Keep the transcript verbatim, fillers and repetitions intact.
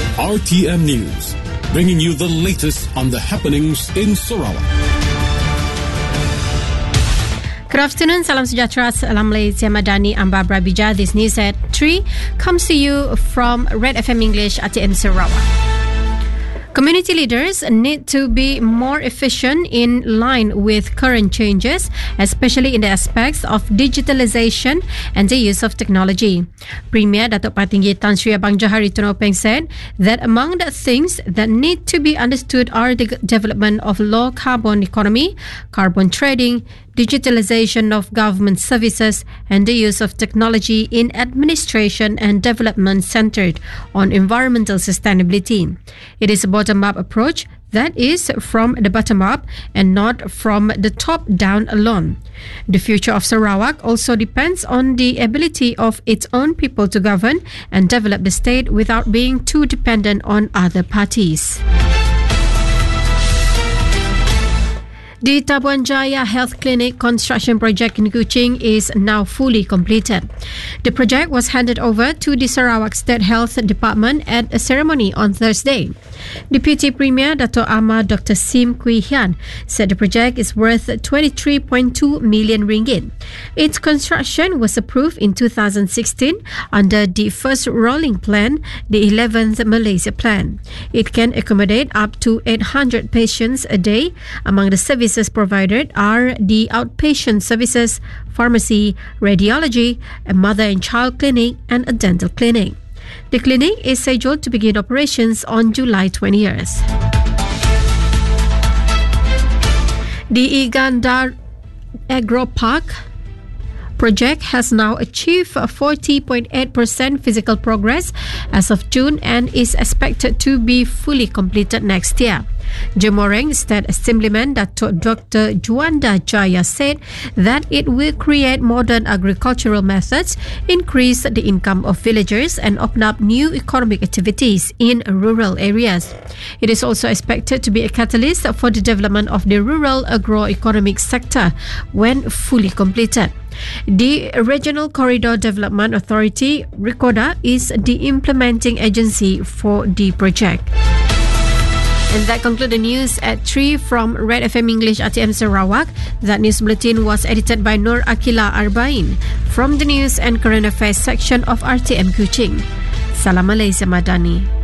R T M News, bringing you the latest on the happenings in Sarawak. Good afternoon, salam sejahtera, salam Malaysia Madani. I'm Barbara Bija. This news at three comes to you from Red F M English, R T M Sarawak. Community leaders need to be more efficient in line with current changes, especially in the aspects of digitalization and the use of technology. Premier Datuk Patinggi Tan Sri Abang Johari Tunopeng said that among the things that need to be understood are the development of low carbon economy, carbon trading, digitalization of government services, and the use of technology in administration and development centered on environmental sustainability. It is a bottom-up approach, that is, from the bottom up and not from the top down alone. The future of Sarawak also depends on the ability of its own people to govern and develop the state without being too dependent on other parties. The Tabuan Jaya Health Clinic construction project in Kuching is now fully completed. The project was handed over to the Sarawak State Health Department at a ceremony on Thursday. Deputy Premier Dato' Ahmad Doctor Sim Kui Hian said the project is worth twenty-three point two million ringgit. Its construction was approved in two thousand sixteen under the first rolling plan, the eleventh Malaysia Plan. It can accommodate up to eight hundred patients a day. Among the services provided are the outpatient services, pharmacy, radiology, a mother and child clinic, and a dental clinic. The clinic is scheduled to begin operations on July twentieth. The Igandar Agro Park project has now achieved forty point eight percent physical progress as of June and is expected to be fully completed next year. Jemoreng State Assemblyman Dato' Doctor Juanda Jaya said that it will create modern agricultural methods, increase the income of villagers, and open up new economic activities in rural areas. It is also expected to be a catalyst for the development of the rural agroeconomic sector when fully completed. The Regional Corridor Development Authority, RICODA, is the implementing agency for the project. And that concludes the news at three from Red F M English R T M Sarawak. That news bulletin was edited by Nur Akila Arbain from the News and Current Affairs section of R T M Kuching. Salam Malaysia Madani.